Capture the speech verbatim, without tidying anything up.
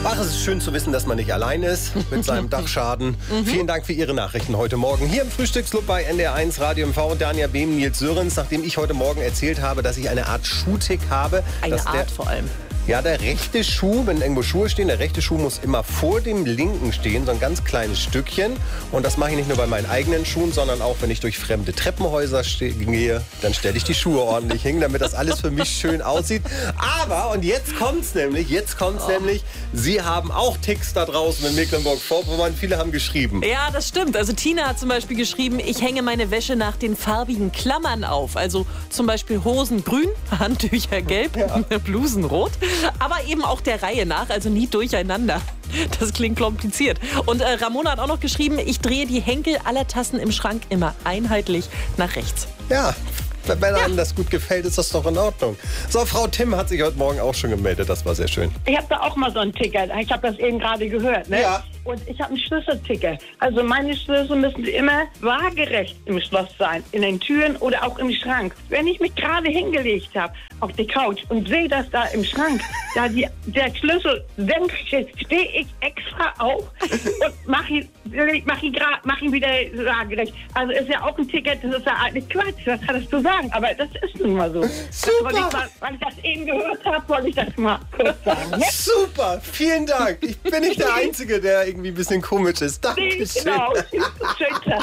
Ach, es ist schön zu wissen, dass man nicht allein ist mit seinem Dachschaden. Mhm. Vielen Dank für Ihre Nachrichten heute Morgen. Hier im Frühstücksclub bei N D R eins Radio M V und Dania Behm, Nils Sörens, nachdem ich heute Morgen erzählt habe, dass ich eine Art Schuhtick habe. Eine dass Art der, vor allem. Ja, der rechte Schuh, wenn irgendwo Schuhe stehen, der rechte Schuh muss immer vor dem linken stehen, so ein ganz kleines Stückchen. Und das mache ich nicht nur bei meinen eigenen Schuhen, sondern auch, wenn ich durch fremde Treppenhäuser gehe, dann stelle ich die Schuhe ordentlich hin, damit das alles für mich schön aussieht. Aber, und jetzt kommt's nämlich, jetzt kommt's oh. nämlich, Sie haben auch Ticks da draußen in Mecklenburg-Vorpommern. Viele haben geschrieben. Ja, das stimmt. Also Tina hat zum Beispiel geschrieben, ich hänge meine Wäsche nach den farbigen Klammern auf. Also zum Beispiel Hosen grün, Handtücher gelb, ja. Blusen rot. Aber eben auch der Reihe nach, also nie durcheinander. Das klingt kompliziert. Und äh, Ramona hat auch noch geschrieben, ich drehe die Henkel aller Tassen im Schrank immer einheitlich nach rechts. Ja, wenn einem ja. das gut gefällt, ist das doch in Ordnung. So, Frau Tim hat sich heute Morgen auch schon gemeldet, das war sehr schön. Ich habe da auch mal so einen Ticker, ich habe das eben gerade gehört, ne? Ja. Und ich habe einen Schlüsselticker. Also meine Schlüssel müssen immer waagerecht im Schloss sein, in den Türen oder auch im Schrank. Wenn ich mich gerade hingelegt habe auf die Couch und sehe das da im Schrank, da die, der Schlüssel senkt, stehe ich extra auf und mache ihn, mach ihn, mach ihn wieder waagerecht. Also ist ja auch ein Ticket, das ist ja eigentlich Quatsch, was hat das zu sagen? Aber das ist nun mal so. Super. Weil ich, mal, weil ich das eben gehört habe, wollte ich das mal kurz sagen. Ne? Super, vielen Dank. Ich bin nicht der Einzige, der irgendwie ein bisschen komisch ist. Dankeschön. Genau. Schönen Tag.